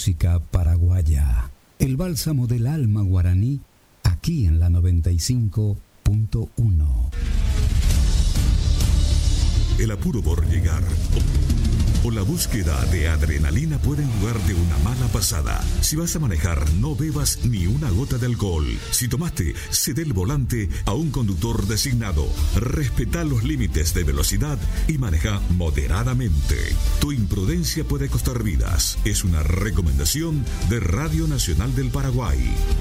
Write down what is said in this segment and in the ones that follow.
música paraguaya. El bálsamo del alma guaraní, aquí en la 95.1. El apuro por llegar o la búsqueda de adrenalina pueden jugar de una mala pasada. Si vas a manejar, no bebas ni una gota de alcohol. Si tomaste, cede el volante a un conductor designado. Respeta los límites de velocidad y maneja moderadamente. Tu imprudencia puede costar vidas. Es una recomendación de Radio Nacional del Paraguay.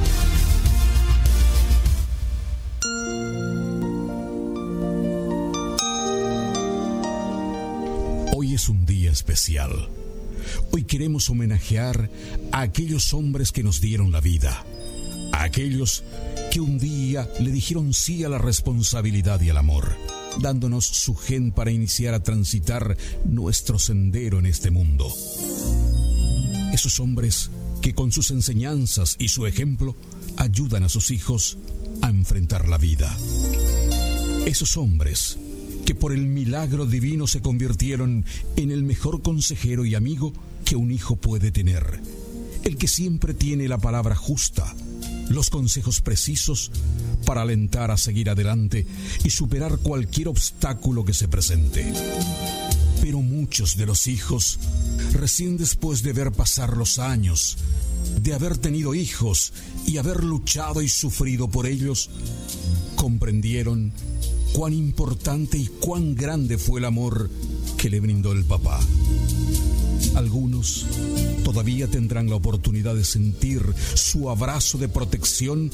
Hoy es un día especial. Hoy queremos homenajear a aquellos hombres que nos dieron la vida, a aquellos que un día le dijeron sí a la responsabilidad y al amor, dándonos su gen para iniciar a transitar nuestro sendero en este mundo. Esos hombres que con sus enseñanzas y su ejemplo ayudan a sus hijos a enfrentar la vida. Esos hombres que por el milagro divino se convirtieron en el mejor consejero y amigo que un hijo puede tener. El que siempre tiene la palabra justa, los consejos precisos para alentar a seguir adelante y superar cualquier obstáculo que se presente. Pero muchos de los hijos, recién después de ver pasar los años, de haber tenido hijos y haber luchado y sufrido por ellos, comprendieron cuán importante y cuán grande fue el amor que le brindó el papá. Algunos todavía tendrán la oportunidad de sentir su abrazo de protección